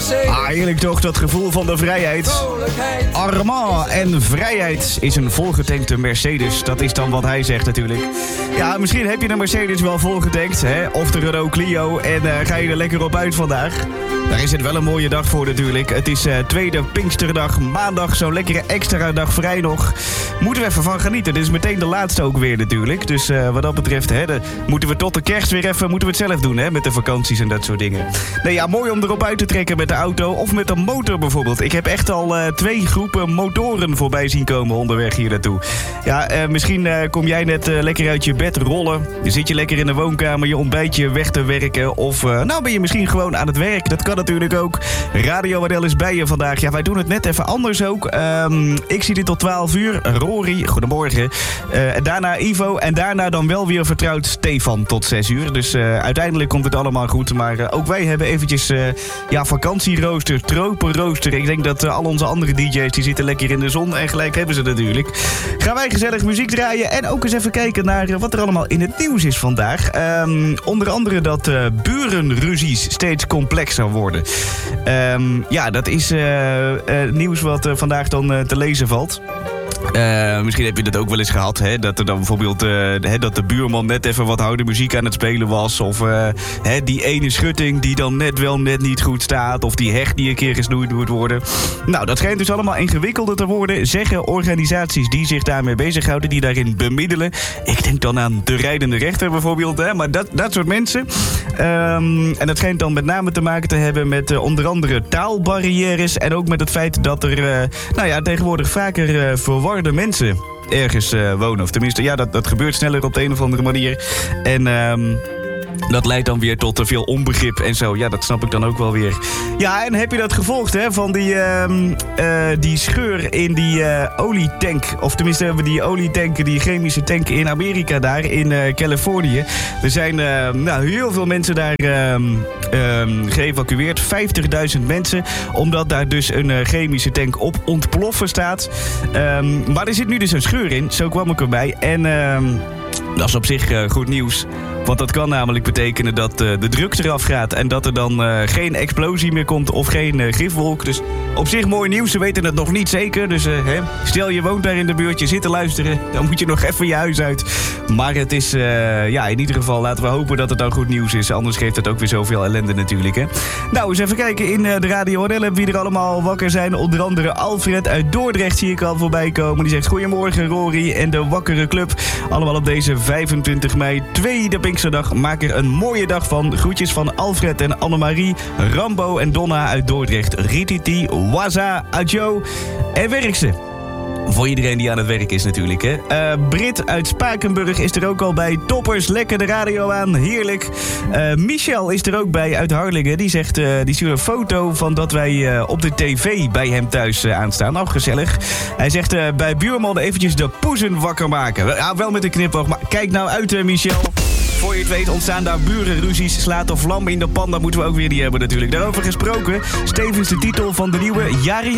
Heerlijk toch, dat gevoel van de vrijheid. Armand en vrijheid is een volgetankte Mercedes. Dat is dan wat hij zegt natuurlijk. Ja, misschien heb je de Mercedes wel volgetankt, hè? Of de Renault Clio en ga je er lekker op uit vandaag. Daar is het wel een mooie dag voor natuurlijk. Het is tweede Pinksterdag, maandag, zo'n lekkere extra dag vrij nog. Moeten we even van genieten. Dit is meteen de laatste ook weer natuurlijk. Dus wat dat betreft, hè, moeten we tot de kerst weer even moeten we het zelf doen, hè, met de vakanties en dat soort dingen. Nee, ja, mooi om erop uit te trekken met de auto of met de motor bijvoorbeeld. Ik heb echt al 2 groepen motoren voorbij zien komen onderweg hier naartoe. Ja, misschien kom jij net lekker uit je bed rollen. Je zit je lekker in de woonkamer je ontbijtje weg te werken. Of nou ben je misschien gewoon aan het werk. Dat kan natuurlijk ook. Radio Adel is bij je vandaag. Ja, wij doen het net even anders ook. Ik zie dit tot 12 uur. Rory, goedemorgen. En daarna Ivo. En daarna dan wel weer vertrouwd Stefan tot 6 uur. Dus uiteindelijk komt het allemaal goed. Maar ook wij hebben eventjes vakantierooster, tropenrooster. Ik denk dat al onze andere DJ's die zitten lekker in de zon. En gelijk hebben ze natuurlijk. Gaan wij gezellig muziek draaien. En ook eens even kijken naar wat er allemaal in het nieuws is vandaag. Onder andere dat burenruzies steeds complexer worden. Dat is nieuws wat vandaag dan te lezen valt. Misschien heb je dat ook wel eens gehad, hè? Dat er dan bijvoorbeeld dat de buurman net even wat harde muziek aan het spelen was. Of die ene schutting die dan net niet goed staat. Of die heg die een keer gesnoeid moet worden. Nou, dat schijnt dus allemaal ingewikkelder te worden, zeggen organisaties die zich daarmee bezighouden, die daarin bemiddelen. Ik denk dan aan de rijdende rechter bijvoorbeeld, hè? Maar dat soort mensen. En dat schijnt dan met name te maken te hebben met onder andere taalbarrières. En ook met het feit dat er tegenwoordig vaker verwarde mensen ergens wonen. Of tenminste, ja, dat gebeurt sneller op de een of andere manier. En dat leidt dan weer tot te veel onbegrip en zo. Ja, dat snap ik dan ook wel weer. Ja, en heb je dat gevolgd, hè? Van die scheur in die olietank. Of tenminste hebben we die olietanken, die chemische tank in Amerika daar, in Californië. Er zijn heel veel mensen daar geëvacueerd. 50.000 mensen. Omdat daar dus een chemische tank op ontploffen staat. Maar er zit nu dus een scheur in. Zo kwam ik erbij. En dat is op zich goed nieuws. Want dat kan namelijk betekenen dat de druk eraf gaat en dat er dan geen explosie meer komt of geen gifwolk. Dus op zich mooi nieuws, ze weten het nog niet zeker. Dus stel je woont daar in de buurt, je zit te luisteren, dan moet je nog even je huis uit. Maar het is, in ieder geval laten we hopen dat het dan goed nieuws is. Anders geeft het ook weer zoveel ellende natuurlijk, hè. Nou, eens even kijken in de Radio Adel wie er allemaal wakker zijn. Onder andere Alfred uit Dordrecht zie ik al voorbij komen. Die zegt goedemorgen Rory en de Wakkere Club. Allemaal op deze 25 mei, tweede Pinksterdag. Maak er een mooie dag van. Groetjes van Alfred en Annemarie, Rambo en Donna uit Dordrecht. Rititi, Waza, Adjo en Werkse. Voor iedereen die aan het werk is natuurlijk, hè. Brit uit Spakenburg is er ook al bij. Toppers, lekker de radio aan, heerlijk. Michel is er ook bij uit Harlingen. Die zegt, die stuurt een foto van dat wij op de tv bij hem thuis aanstaan. Nou, gezellig. Hij zegt, bij buurman eventjes de poezen wakker maken. Ja, wel met een knipoog, maar kijk nou uit, Michel. Voor je het weet ontstaan daar burenruzies, slaat of vlam in de pan. Dat moeten we ook weer niet hebben natuurlijk. Daarover gesproken, Stevens de titel van de nieuwe Jari